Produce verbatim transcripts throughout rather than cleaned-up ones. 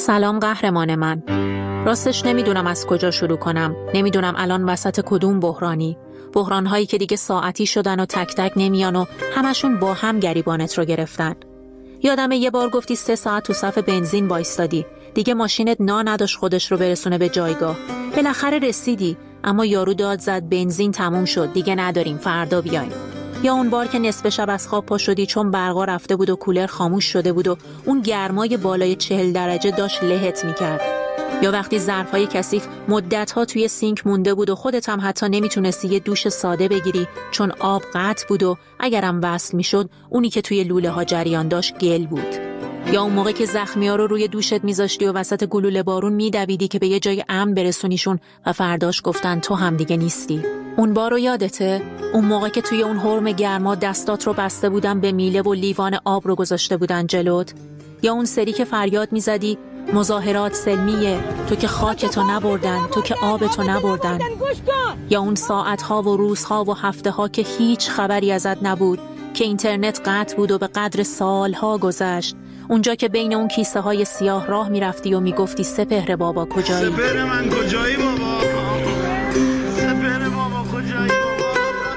سلام قهرمان من. راستش نمیدونم از کجا شروع کنم. نمیدونم الان وسط کدوم بحرانی. بحران‌هایی که دیگه ساعتی شدن و تک تک نمیان و همشون با هم گریبانت رو گرفتن. یادمه یه بار گفتی سه ساعت تو صف بنزین وایستادی. دیگه ماشینت نا نداشت خودش رو برسونه به جایگاه. بالاخره رسیدی، اما یارو داد زد بنزین تموم شد، دیگه نداریم، فردا بیایم. یا اون بار که نصف شب از خواب پا شدی چون برقا رفته بود و کولر خاموش شده بود و اون گرمای بالای چهل درجه داشت لهت میکرد. یا وقتی ظرفای کثیف مدت‌ها توی سینک مونده بود و خودت هم حتی نمیتونستی یه دوش ساده بگیری چون آب قطع بود و اگرم وصل میشد اونی که توی لوله ها جریان داشت گل بود. یا اون موقع که زخمی‌ها رو روی دوشت میذاشتی و وسط گلوله بارون میدویدی که به یه جای امن برسونیشون و فرداش گفتن تو هم دیگه نیستی. اون بارو یادته؟ اون موقع که توی اون حرم گرما دستات رو بسته بودن به میله و لیوان آب رو گذاشته بودن جلوت؟ یا اون سری که فریاد میزدی مظاهرات سلمیه، تو که خاکتو نبردن، تو که آبتو نبردن؟ یا اون ساعتها و روزها و هفته‌ها که هیچ خبری ازت نبود، که اینترنت قطع بود و به قدر سالها گذشت، اونجا که بین اون کیسه های سیاه راه میرفتی و میگفتی سپهر بابا کجایی؟ سپهر من کجایی بابا؟ سپهر بابا کجایی بابا؟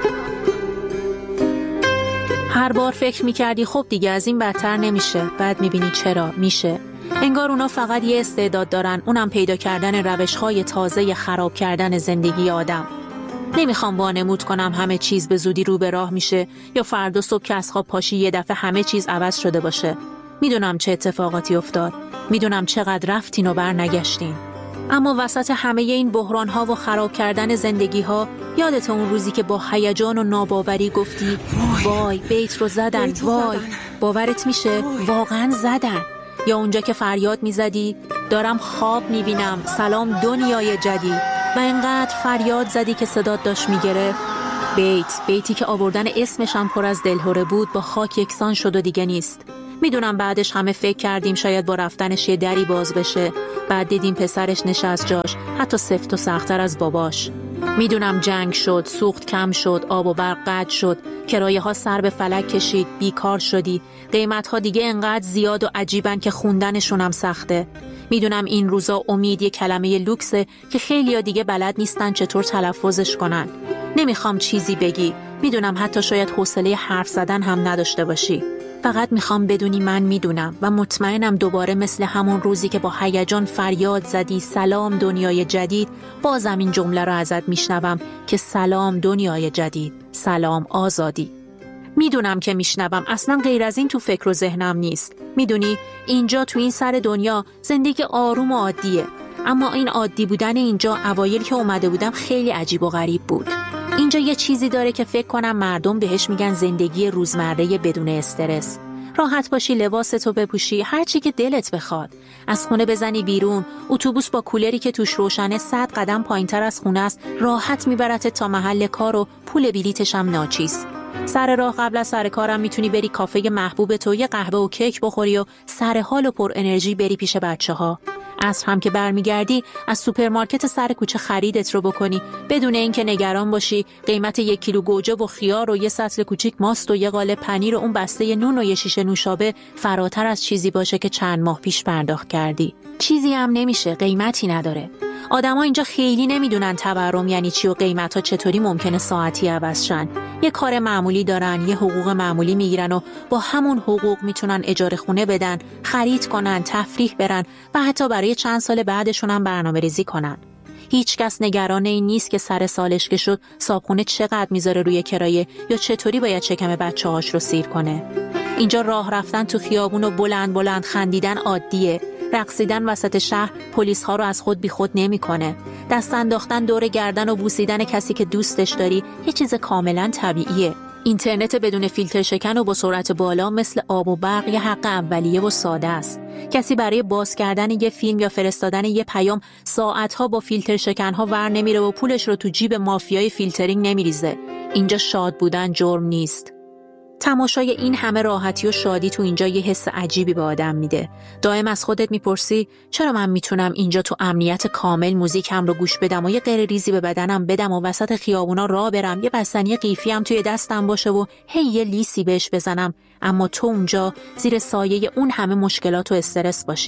هر بار فکر میکردی خب دیگه از این بدتر نمیشه، بعد میبینی چرا میشه. انگار اونا فقط یه استعداد دارن، اونم پیدا کردن روش‌های تازه خراب کردن زندگی آدم. نمیخوام وانمود کنم همه چیز به زودی رو به راه میشه یا فردا صبح که از خواب پاشی یه دفعه همه چیز عوض شده باشه. میدونم چه اتفاقاتی افتاد، میدونم چقدر رفتین و بر نگشتین، اما وسط همه این بحران‌ها و خراب کردن زندگی‌ها یادت اون روزی که با هیجان و ناباوری گفتی وای بیت رو زدن، وای باورت میشه واقعا زدن؟ یا اونجا که فریاد میزدی دارم خواب میبینم، سلام دنیای جدید، و اینقدر فریاد زدی که صدات داشت میگرفت؟ بیت بیتی که آوردن اسمش هم پر از دلهره بود با خاک یکسان شد و دیگه نیست. میدونم بعدش همه فکر کردیم شاید با رفتنش یه دری باز بشه، بعد دیدیم پسرش نشست جاش، حتی سفت و سخت‌تر از باباش. میدونم جنگ شد، سوخت کم شد، آب و برق قطع شد، کرایه ها سر به فلک کشید، بیکار شدی، قیمت ها دیگه انقدر زیاد و عجیبن که خوندنشون هم سخته. میدونم این روزا امید یه کلمه لوکسه که خیلیا دیگه بلد نیستن چطور تلفظش کنن. نمیخوام چیزی بگی، میدونم حتی شاید حوصله حرف زدن هم نداشته باشی. فقط میخوام بدونی من میدونم و مطمئنم دوباره مثل همون روزی که با هیجان فریاد زدی سلام دنیای جدید، بازم این جمله رو ازت میشنوم که سلام دنیای جدید، سلام آزادی. میدونم که میشنوم، اصلا غیر از این تو فکر و ذهنم نیست. میدونی اینجا تو این سر دنیا زندگی آروم و عادیه، اما این عادی بودن اینجا اوایل که اومده بودم خیلی عجیب و غریب بود. اینجا یه چیزی داره که فکر کنم مردم بهش میگن زندگی روزمره بدون استرس. راحت باشی، لباستو بپوشی، هر چی که دلت بخواد، از خونه بزنی بیرون، اتوبوس با کولری که توش روشنه صد قدم پایینتر از خونه است راحت میبرتت تا محل کار و پول بلیتش هم ناچیز. سر راه قبل از سر کارم میتونی بری کافه محبوب تو یه قهوه و کیک بخوری و سر حال و پر انرژی بری پیش بچه‌ها. عصر هم که برمیگردی از سوپرمارکت سر کوچه خریدت رو بکنی بدون اینکه نگران باشی قیمت یک کیلو گوجه و خیار و یه سطل کوچیک ماست و یه قالب پنیر و اون بسته نون و یه شیشه نوشابه فراتر از چیزی باشه که چند ماه پیش پرداخت کردی. چیزی هم نمیشه، قیمتی نداره. آدما اینجا خیلی نمیدونن تورم یعنی چی و قیمتا چطوری ممکنه ساعتی عوض شن. یه کار معمولی دارن، یه حقوق معمولی میگیرن و با همون حقوق میتونن اجاره خونه بدن، خرید کنن، تفریح برن و حتی برای چند سال بعدشون هم برنامه‌ریزی کنن. هیچ کس نگران این نیست که سر سالش که شد صابخونه چقدر میذاره روی کرایه یا چطوری باید شکم بچه‌هاش رو سیر کنه. اینجا راه رفتن تو خیابون و بلند بلند خندیدن عادیه. رقصیدن وسط شهر پلیس ها رو از خود بی خود نمی کنه. دست انداختن دور گردن و بوسیدن کسی که دوستش داری یه چیز کاملا طبیعیه. اینترنت بدون فیلتر شکن و با سرعت بالا مثل آب و برق یه حق اولیه و ساده است. کسی برای باز کردن یه فیلم یا فرستادن یه پیام ساعتها با فیلتر شکنها ور نمیره و پولش رو تو جیب مافیای فیلترینگ نمیریزه. اینجا شاد بودن جرم نیست. تماشای این همه راحتی و شادی تو اینجا یه حس عجیبی به آدم میده. دائم از خودت میپرسی چرا من میتونم اینجا تو امنیت کامل موزیکم رو گوش بدم و یه غیر ریزی به بدنم بدم و وسط خیابونا راه برم، یه بستنی قیفی هم توی دستم باشه و هی یه لیسی بهش بزنم، اما تو اونجا زیر سایه اون همه مشکلات و استرس باشی.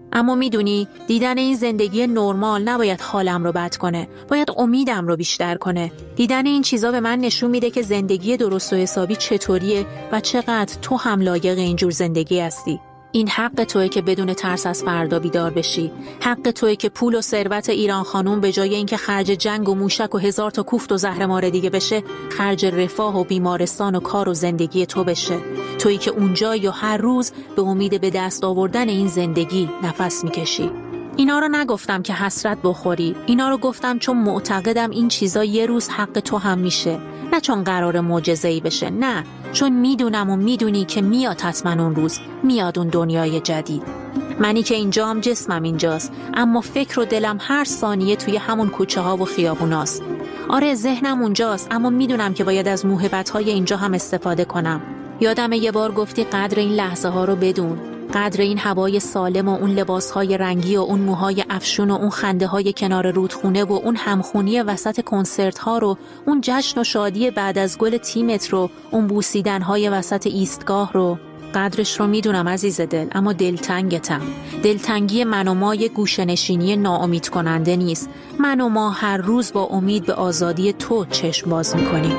اما میدونی دیدن این زندگی نرمال نباید حالم رو بد کنه، باید امیدم رو بیشتر کنه. دیدن این چیزا به من نشون میده که زندگی درست و حسابی چطوریه و چقدر تو هم لایق اینجور زندگی هستی. این حق توئه که بدون ترس از فردا بیدار بشی. حق توئه که پول و ثروت ایران خانوم به جای اینکه خرج جنگ و موشک و هزار تا کوفت و زهرمار دیگه بشه، خرج رفاه و بیمارستان و کار و زندگی تو بشه. تویی که اونجا یا هر روز به امید به دست آوردن این زندگی نفس میکشی. اینا رو نگفتم که حسرت بخوری، اینا رو گفتم چون معتقدم این چیزا یه روز حق تو هم میشه. نه چون قرار معجزه‌ای بشه، نه، چون میدونم و میدونی که میاد حتما اون روز، میاد اون دنیای جدید. منی که اینجام، جسمم اینجاست، اما فکر و دلم هر ثانیه توی همون کوچه ها و خیابوناست. آره ذهنم اونجاست، اما میدونم که باید از موهبت های اینجا هم استفاده کنم. یادم یه بار گفتی قدر این لحظه ها رو بدون، قدر این هوای سالم و اون لباسهای رنگی و اون موهای افشون و اون خنده های کنار رودخونه و اون همخونی وسط کنسرت ها رو، اون جشن و شادی بعد از گل تیمت رو، اون بوسیدن های وسط ایستگاه رو. قدرش رو میدونم عزیز دل، اما دلتنگتم. دلتنگی من و ما یه گوشه‌نشینی ناامید کننده نیست. من و ما هر روز با امید به آزادی تو چشم باز میکنیم.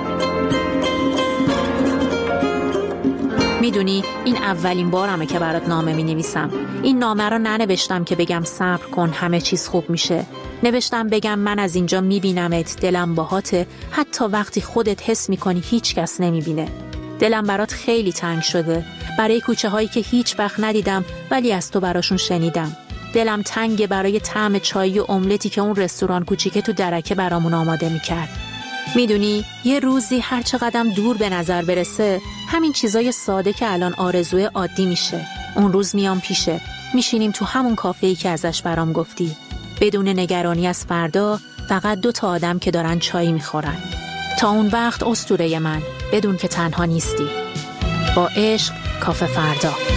میدونی این اولین بارمه که برات نامه می نویسم. این نامه رو ننوشتم که بگم صبر کن همه چیز خوب میشه. نوشتم بگم من از اینجا می بینمت، دلم باهاته، حتی وقتی خودت حس می کنی هیچ کس نمی بینه. دلم برات خیلی تنگ شده، برای کوچه هایی که هیچ وقت ندیدم ولی از تو براشون شنیدم. دلم تنگه برای طعم چای و املتی که اون رستوران کوچیکه تو درکه برامون آماده می کرد. میدونی یه روزی هر چقدرم دور به نظر برسه، همین چیزای ساده که الان آرزوی عادی میشه. اون روز میام پیشه، میشینیم تو همون کافه‌ای که ازش برام گفتی، بدون نگرانی از فردا، فقط دو تا آدم که دارن چای میخورن. تا اون وقت اسطوره من، بدون که تنها نیستی. با عشق، کافه فردا.